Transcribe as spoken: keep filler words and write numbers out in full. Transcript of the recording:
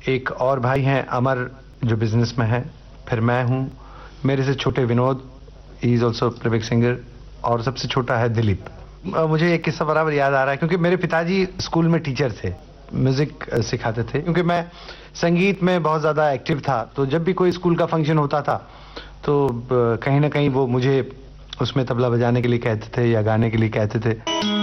एक और भाई हैं अमर जो बिजनेस में है, फिर मैं हूँ, मेरे से छोटे Vinod, he is also playback singer, और सबसे छोटा है दिलीप। मुझे एक किस्सा बराबर याद आ रहा है क्योंकि मेरे पिताजी स्कूल में टीचर थे, म्यूजिक सिखाते थे। क्योंकि मैं संगीत में बहुत ज़्यादा एक्टिव था, तो जब भी कोई स्कूल का फंक्शन होता था तो कहीं ना कहीं वो मुझे उसमें तबला बजाने के लिए कहते थे या गाने के लिए कहते थे।